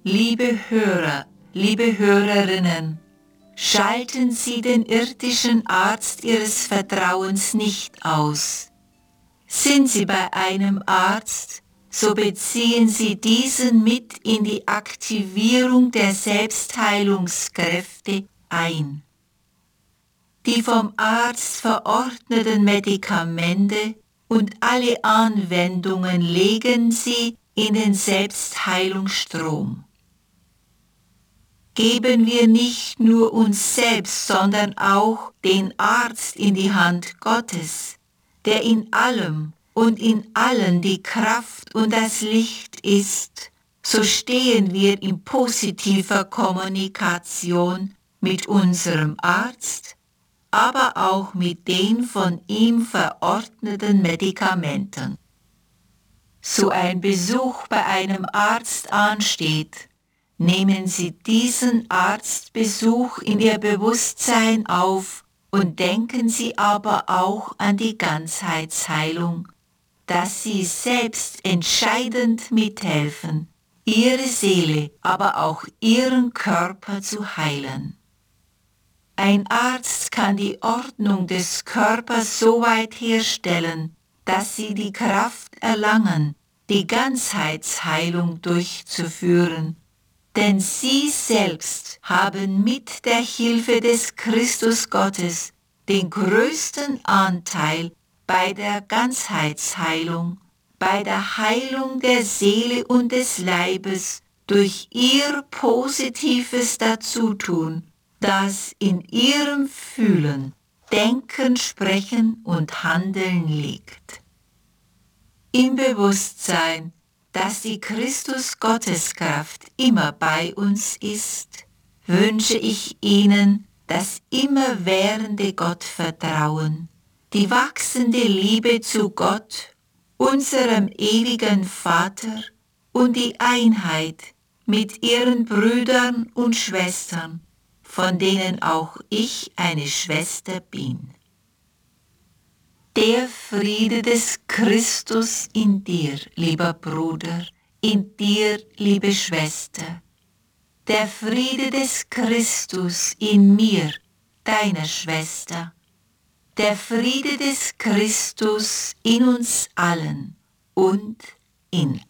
Liebe Hörer, liebe Hörerinnen, schalten Sie den irdischen Arzt Ihres Vertrauens nicht aus. Sind Sie bei einem Arzt, so beziehen Sie diesen mit in die Aktivierung der Selbstheilungskräfte ein. Die vom Arzt verordneten Medikamente und alle Anwendungen legen Sie in den Selbstheilungsstrom. Geben wir nicht nur uns selbst, sondern auch den Arzt in die Hand Gottes, der in allem und in allen die Kraft und das Licht ist, so stehen wir in positiver Kommunikation mit unserem Arzt, aber auch mit den von ihm verordneten Medikamenten. So ein Besuch bei einem Arzt ansteht, nehmen Sie diesen Arztbesuch in Ihr Bewusstsein auf und denken Sie aber auch an die Ganzheitsheilung, dass Sie selbst entscheidend mithelfen, Ihre Seele, aber auch Ihren Körper zu heilen. Ein Arzt kann die Ordnung des Körpers so weit herstellen, dass Sie die Kraft erlangen, die Ganzheitsheilung durchzuführen. Denn Sie selbst haben mit der Hilfe des Christus Gottes den größten Anteil bei der Ganzheitsheilung, bei der Heilung der Seele und des Leibes durch Ihr positives Dazutun, das in Ihrem Fühlen, Denken, Sprechen und Handeln liegt. Im Bewusstsein, dass die Christus-Gotteskraft immer bei uns ist, wünsche ich Ihnen das immerwährende Gottvertrauen, die wachsende Liebe zu Gott, unserem ewigen Vater, und die Einheit mit Ihren Brüdern und Schwestern, von denen auch ich eine Schwester bin. Der Friede des Christus in dir, lieber Bruder, in dir, liebe Schwester. Der Friede des Christus in mir, deiner Schwester. Der Friede des Christus in uns allen und in